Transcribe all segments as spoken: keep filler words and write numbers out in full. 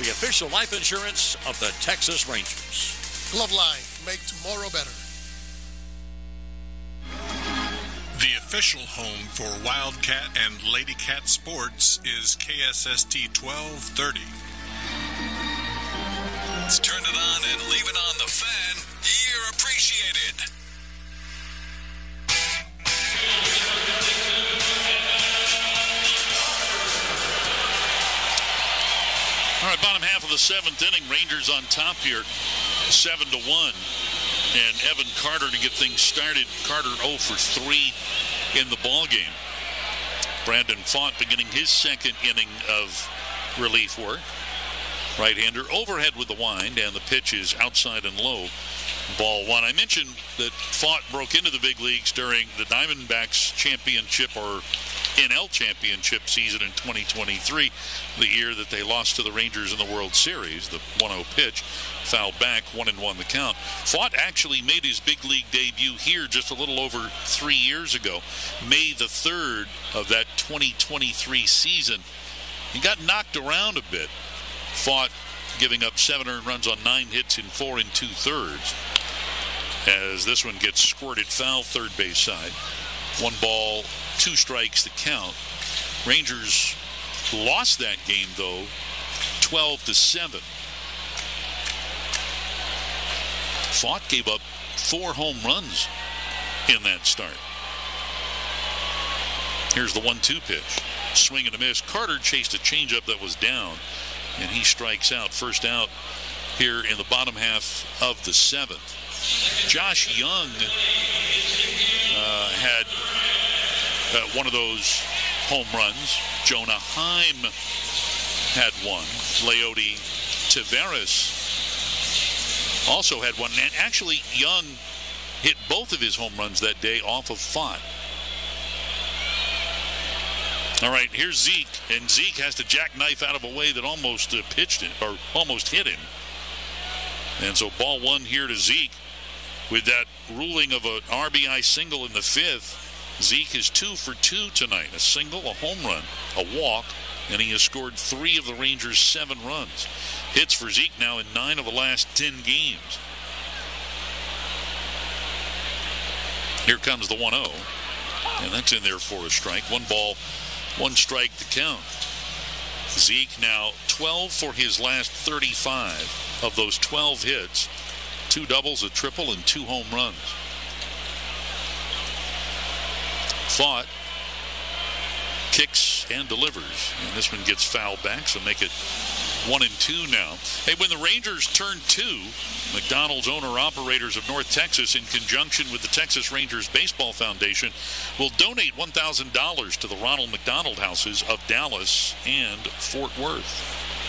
the official life insurance of the Texas Rangers. Glove Life, make tomorrow better. The official home for Wildcat and Lady Cat sports is K S S T twelve thirty. Let's turn it on and leave it on the fan. You're appreciated. All right, bottom half of the seventh inning, Rangers on top here, seven to one. And Evan Carter to get things started. Carter oh for three in the ballgame. Brandon Pfaadt beginning his second inning of relief work. Right-hander overhead with the wind, and the pitch is outside and low. Ball one. I mentioned that Pfaadt broke into the big leagues during the Diamondbacks championship or N L championship season in twenty twenty-three, the year that they lost to the Rangers in the World Series. The one oh pitch, fouled back, one and one the count. Pfaadt actually made his big league debut here just a little over three years ago, May the third of that twenty twenty-three season. He got knocked around a bit. Pfaadt giving up seven earned runs on nine hits in four and two thirds. As this one gets squirted foul third base side. One ball, two strikes to count. Rangers lost that game though, twelve to seven. Pfaadt gave up four home runs in that start. Here's the one two pitch. Swing and a miss. Carter chased a changeup that was down, and he strikes out. First out here in the bottom half of the seventh. Josh Young uh, had uh, one of those home runs. Jonah Heim had one. Leody Taveras also had one. And actually, Young hit both of his home runs that day off of Pfaadt. All right, here's Zeke, and Zeke has to jackknife out of a way that almost uh, pitched it, or almost hit him. And so ball one here to Zeke. With that ruling of an R B I single in the fifth, Zeke is two for two tonight. A single, a home run, a walk, and he has scored three of the Rangers' seven runs. Hits for Zeke now in nine of the last ten games. Here comes the one oh, and that's in there for a strike. One ball, one strike to count. Zeke now twelve for his last thirty-five. Of those twelve hits, two doubles, a triple, and two home runs. Pfaadt kicks and delivers, and this one gets fouled back, so make it one and two now. Hey, when the Rangers turn two, McDonald's owner-operators of North Texas, in conjunction with the Texas Rangers Baseball Foundation, will donate one thousand dollars to the Ronald McDonald Houses of Dallas and Fort Worth.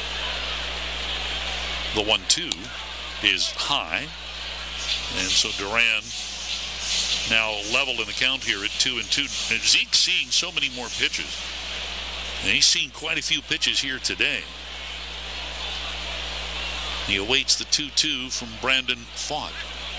The one two is high, and so Duran now level in the count here at two and two. And Zeke's seeing so many more pitches, and he's seen quite a few pitches here today. He awaits the two two from Brandon Pfaadt.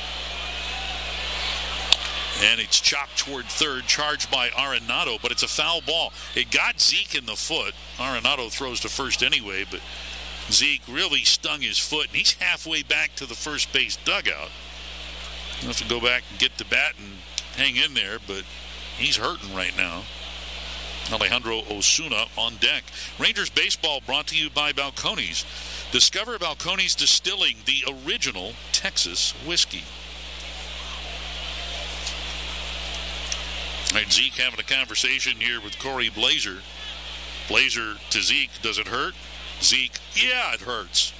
And it's chopped toward third, charged by Arenado, but it's a foul ball. It got Zeke in the foot. Arenado throws to first anyway, but Zeke really stung his foot, and he's halfway back to the first base dugout. He'll have to go back and get to bat and hang in there, but he's hurting right now. Alejandro Osuna on deck. Rangers baseball brought to you by Balcones. Discover Balcones Distilling, the original Texas whiskey. All right, Zeke having a conversation here with Corey Blazer. Blazer to Zeke, does it hurt? Zeke, yeah, it hurts.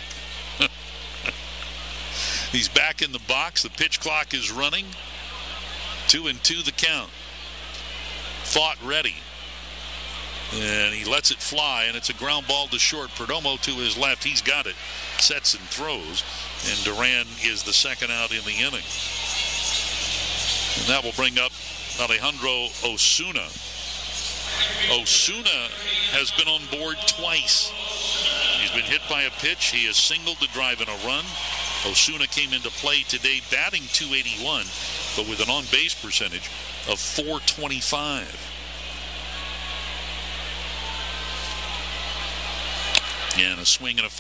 He's back in the box. The pitch clock is running. Two and two the count. Pfaadt ready. And he lets it fly, and it's a ground ball to short. Perdomo to his left. He's got it. Sets and throws. And Duran is the second out in the inning. And that will bring up Alejandro Osuna. Osuna has been on board twice. He's been hit by a pitch. He has singled to drive in a run. Osuna came into play today batting two eighty-one, but with an on-base percentage of four twenty-five. And a swing and a